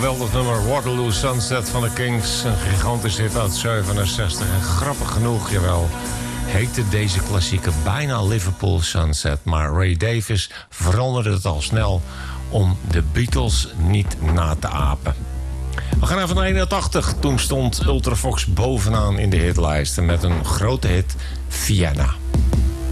geweldig nummer Waterloo Sunset van de Kings. Een gigantisch hit uit 67. En grappig genoeg, jawel, heette deze klassieker bijna Liverpool Sunset. Maar Ray Davies veranderde het al snel om de Beatles niet na te apen. We gaan even naar 81. Toen stond Ultravox bovenaan in de hitlijsten met een grote hit, Vienna.